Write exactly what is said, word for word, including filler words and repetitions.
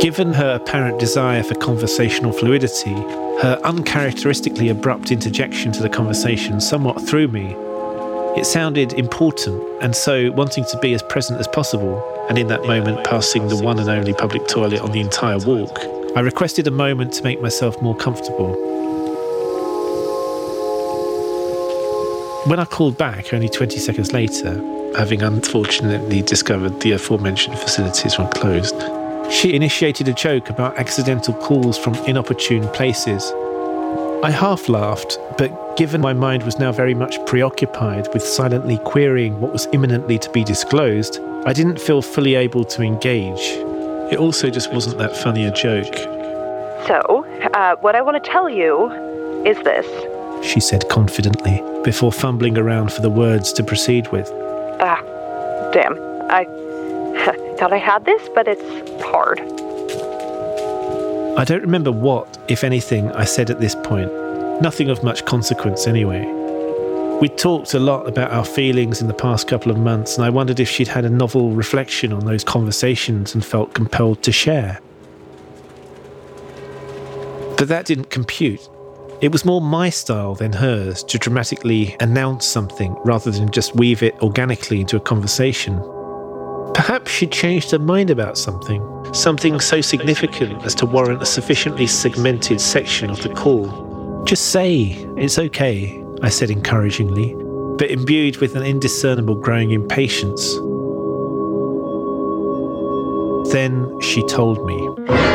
Given her apparent desire for conversational fluidity, her uncharacteristically abrupt interjection to the conversation somewhat threw me. It sounded important, and so wanting to be as present as possible, and in that moment passing the one and only public toilet on the entire walk, I requested a moment to make myself more comfortable. When I called back only twenty seconds later, having unfortunately discovered the aforementioned facilities were closed, she initiated a joke about accidental calls from inopportune places. I half laughed, but given my mind was now very much preoccupied with silently querying what was imminently to be disclosed, I didn't feel fully able to engage. It also just wasn't that funny a joke. So, uh, what I want to tell you is this, she said confidently, before fumbling around for the words to proceed with. Ah, damn. I thought I had this, but it's hard. I don't remember what, if anything, I said at this point. Nothing of much consequence anyway. We'd talked a lot about our feelings in the past couple of months, and I wondered if she'd had a novel reflection on those conversations and felt compelled to share. But that didn't compute. It was more my style than hers to dramatically announce something rather than just weave it organically into a conversation. Perhaps she'd changed her mind about something, something so significant as to warrant a sufficiently segmented section of the call. Just say, it's okay, I said encouragingly, but imbued with an indiscernible growing impatience. Then she told me.